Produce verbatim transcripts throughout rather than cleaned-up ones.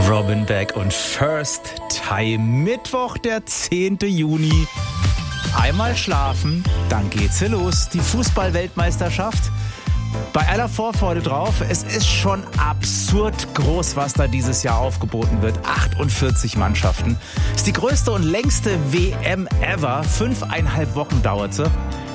Robin Beck und First Time. Mittwoch, der zehnten Juni. Einmal schlafen, dann geht's hier los. Die Fußball-Weltmeisterschaft. Bei aller Vorfreude drauf, es ist schon absurd groß, was da dieses Jahr aufgeboten wird. achtundvierzig Mannschaften. Ist die größte und längste W M ever. Fünfeinhalb Wochen dauerte.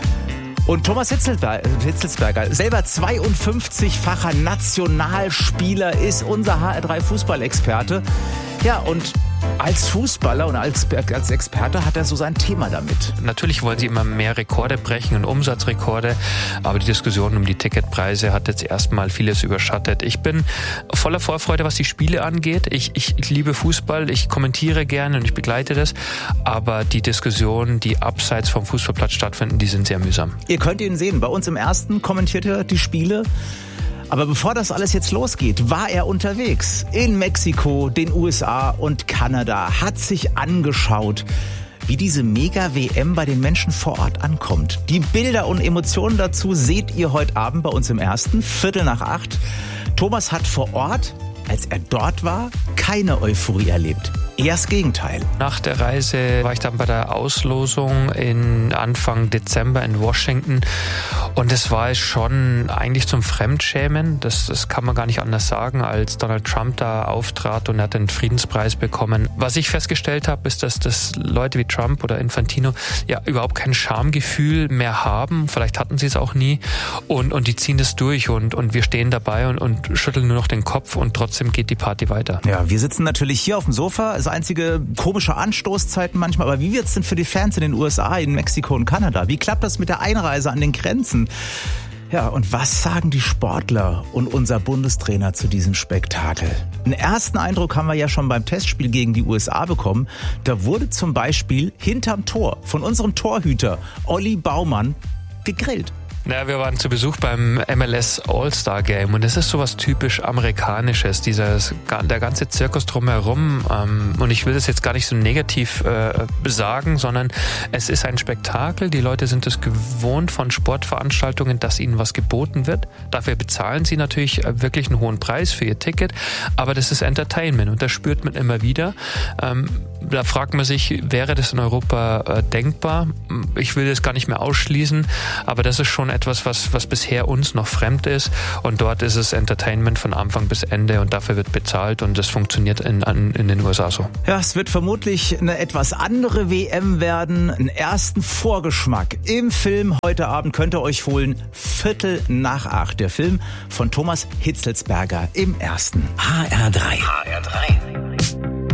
Und Thomas Hitzelsberger, selber zweiundfünfzigfacher Nationalspieler, ist unser H R drei Fußballexperte. Ja, und als Fußballer und als, als Experte hat er so sein Thema damit. Natürlich wollen sie immer mehr Rekorde brechen und Umsatzrekorde, aber die Diskussion um die Ticketpreise hat jetzt erstmal vieles überschattet. Ich bin voller Vorfreude, was die Spiele angeht. Ich, ich, ich liebe Fußball, ich kommentiere gerne und ich begleite das, aber die Diskussionen, die abseits vom Fußballplatz stattfinden, die sind sehr mühsam. Ihr könnt ihn sehen, bei uns im Ersten kommentiert er die Spiele. Aber bevor das alles jetzt losgeht, war er unterwegs in Mexiko, den U S A und Kanada, hat sich angeschaut, wie diese Mega-W M bei den Menschen vor Ort ankommt. Die Bilder und Emotionen dazu seht ihr heute Abend bei uns im Ersten, Viertel nach acht. Thomas hat vor Ort, als er dort war, keine Euphorie erlebt. Eher das Gegenteil. Nach der Reise war ich dann bei der Auslosung in Anfang Dezember in Washington und es war schon eigentlich zum Fremdschämen. Das, das kann man gar nicht anders sagen, als Donald Trump da auftrat und er hat den Friedenspreis bekommen. Was ich festgestellt habe, ist, dass, dass Leute wie Trump oder Infantino ja überhaupt kein Schamgefühl mehr haben. Vielleicht hatten sie es auch nie und, und die ziehen das durch und, und wir stehen dabei und, und schütteln nur noch den Kopf und trotzdem geht die Party weiter. Ja, wir sitzen natürlich hier auf dem Sofa. Das einzige komische Anstoßzeiten manchmal. Aber wie wird's denn für die Fans in den U S A, in Mexiko und Kanada? Wie klappt das mit der Einreise an den Grenzen? Ja, und was sagen die Sportler und unser Bundestrainer zu diesem Spektakel? Einen ersten Eindruck haben wir ja schon beim Testspiel gegen die U S A bekommen. Da wurde zum Beispiel hinterm Tor von unserem Torhüter Olli Baumann gegrillt. Na, wir waren zu Besuch beim M L S All-Star Game und es ist sowas typisch Amerikanisches, dieses, der ganze Zirkus drumherum. Ähm, und ich will das jetzt gar nicht so negativ äh, sagen, sondern es ist ein Spektakel. Die Leute sind es gewohnt von Sportveranstaltungen, dass ihnen was geboten wird. Dafür bezahlen sie natürlich wirklich einen hohen Preis für ihr Ticket, aber das ist Entertainment und das spürt man immer wieder. Ähm, da fragt man sich, wäre das in Europa äh, denkbar? Ich will das gar nicht mehr ausschließen, aber das ist schon etwas, was, was bisher uns noch fremd ist und dort ist es Entertainment von Anfang bis Ende und dafür wird bezahlt und das funktioniert in, in den U S A so. Ja, es wird vermutlich eine etwas andere W M werden, einen ersten Vorgeschmack im Film heute Abend könnt ihr euch holen, Viertel nach acht, der Film von Thomas Hitzelsberger im Ersten. H R drei.